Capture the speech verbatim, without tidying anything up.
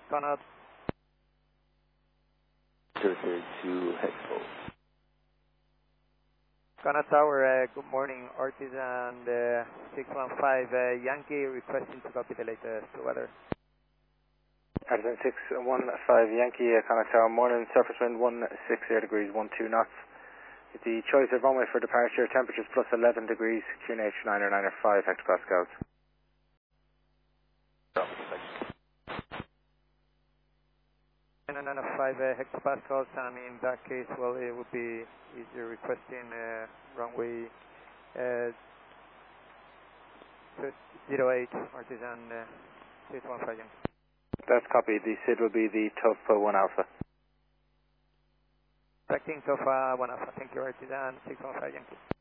Conrad. zero zero two Hexpol. Conrad Tower, uh, good morning. Artisan and uh, six one five uh, Yankee requesting to copy the latest weather. Artisan six one five Yankee, uh, Connacht Tower, morning, surface wind one six zero degrees, one two knots. The choice of runway for departure, temperatures plus eleven degrees, Q N H nine or nine or five hectopascals. nine nine five uh, hectopascals, and in that case, well, it would be easier requesting uh, runway uh, zero eight Artisan uh, six one five Yankee. That's copied. The S I D will be the T U F one Alpha. Tracking T U F one Alpha. Thank you, Artisan six one five Yankee.